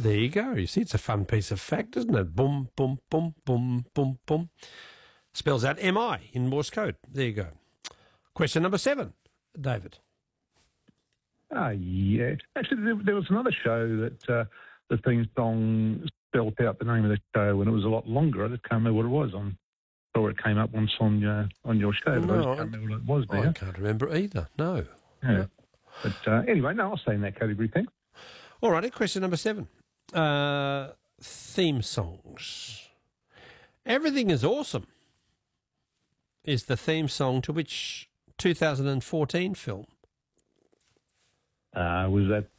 There you go. You see, it's a fun piece of fact, isn't it? Boom, boom, boom, boom, boom, boom. Spells out MI in Morse code. There you go. Question number 7, David. Yeah. Actually, there was another show that the theme song spelled out the name of the show, and it was a lot longer. I just can't remember what it was. I saw it came up once on your show, but I just can't remember what it was there. I can't remember either, no. Yeah. No. But anyway, no, I'll stay in that category, thanks. All righty, question number 7. Theme songs. Everything is Awesome is the theme song to which 2014 film? Was that